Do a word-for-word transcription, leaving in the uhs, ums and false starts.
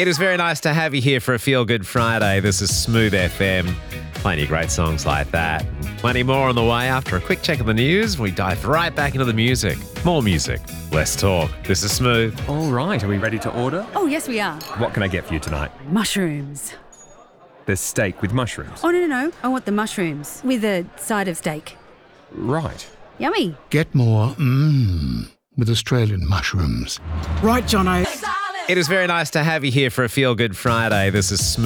It is very nice to have you here for a Feel Good Friday. This is Smooth F M. Plenty of great songs like that. Plenty more on the way. After a quick check of the news, we dive right back into the music. More music, less talk. This is Smooth. All right, are we ready to order? Oh, yes, we are. What can I get for you tonight? Mushrooms. There's steak with mushrooms. Oh, no, no, no. I want the mushrooms with a side of steak. Right. Yummy. Get more mmm with Australian mushrooms. Right, Jono. It is very nice to have you here for a Feel Good Friday. This is Smooth.